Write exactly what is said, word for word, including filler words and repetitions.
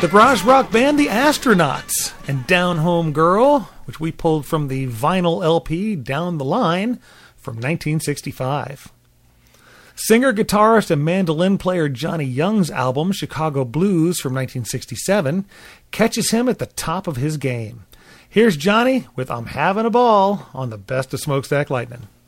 The garage rock band The Astronauts and Down Home Girl, which we pulled from the vinyl L P Down the Line from nineteen sixty-five. Singer, guitarist, and mandolin player Johnny Young's album, Chicago Blues from nineteen sixty-seven, catches him at the top of his game. Here's Johnny with I'm Having a Ball on the Best of Smokestack Lightning.